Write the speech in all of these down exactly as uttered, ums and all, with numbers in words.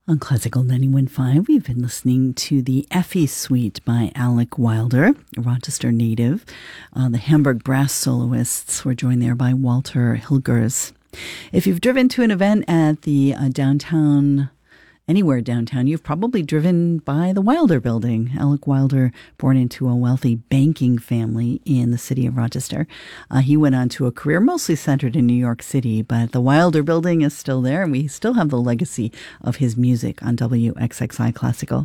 On Classical ninety-one point five, we've been listening to the Effie Suite by Alec Wilder, a Rochester native. Uh, the Hamburg Brass Soloists were joined there by Walter Hilgers. If you've driven to an event at the uh, downtown, anywhere downtown, you've probably driven by the Wilder Building. Alec Wilder, born into a wealthy banking family in the city of Rochester. Uh, he went on to a career mostly centered in New York City, but the Wilder Building is still there, and we still have the legacy of his music on W X X I Classical.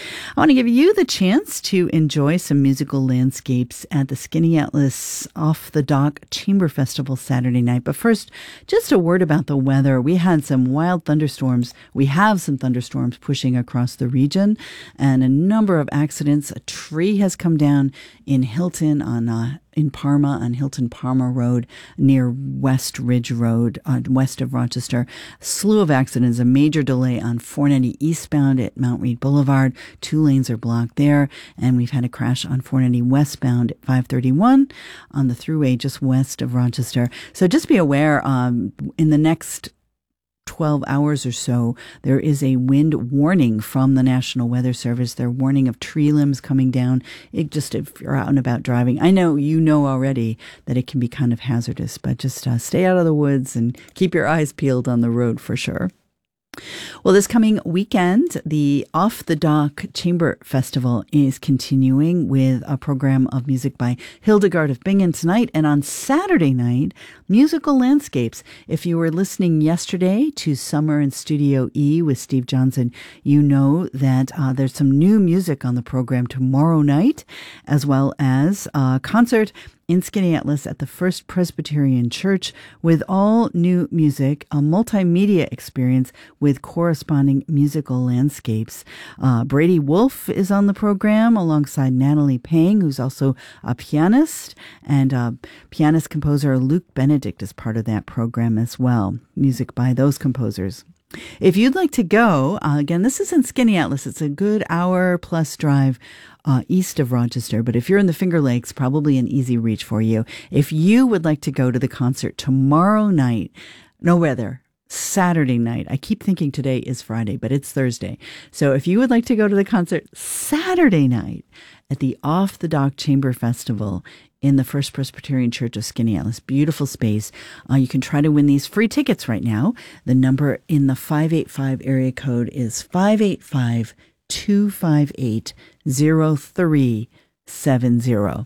I want to give you the chance to enjoy some musical landscapes at the Skinny Atlas Off the Dock Chamber Festival Saturday night. But first, just a word about the weather. We had some wild thunderstorms. We have some thunderstorms pushing across the region and a number of accidents. A tree has come down in Hilton on uh, in Parma on Hilton Parma Road near West Ridge Road, uh, west of Rochester. A slew of accidents, a major delay on four ninety eastbound at Mount Read Boulevard. Two lanes are blocked there. And we've had a crash on four ninety westbound at five thirty-one on the thruway just west of Rochester. So just be aware, um, in the next twelve hours or so, there is a wind warning from the National Weather Service. They're warning of tree limbs coming down. It just, if you're out and about driving, I know you know already that it can be kind of hazardous, but just uh, stay out of the woods and keep your eyes peeled on the road for sure. Well, this coming weekend, the Off the Dock Chamber Festival is continuing with a program of music by Hildegard of Bingen tonight. And on Saturday night, musical landscapes. If you were listening yesterday to Summer in Studio E with Steve Johnson, you know that uh, there's some new music on the program tomorrow night, as well as a concert in Skinny Atlas at the First Presbyterian Church with all new music, a multimedia experience with corresponding musical landscapes. Uh, Brady Wolf is on the program alongside Natalie Pang, who's also a pianist, and uh, pianist composer Luke Benedict is part of that program as well. Music by those composers. If you'd like to go, uh, again, this is in Skinny Atlas. It's a good hour plus drive uh, east of Rochester. But if you're in the Finger Lakes, probably an easy reach for you. If you would like to go to the concert tomorrow night, no weather, Saturday night. I keep thinking today is Friday, but it's Thursday. So if you would like to go to the concert Saturday night at the Off the Dock Chamber Festival in the First Presbyterian Church of Skinny Atlas, beautiful space. Uh, you can try to win these free tickets right now. The number in the five eight five area code is five eight five, two five eight, zero three seven zero.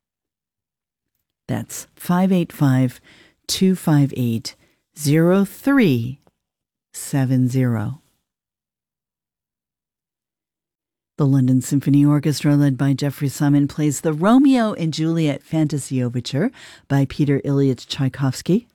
That's five eight five, two five eight, zero three seven zero. The London Symphony Orchestra, led by Jeffrey Simon, plays the Romeo and Juliet Fantasy Overture by Peter Ilyich Tchaikovsky.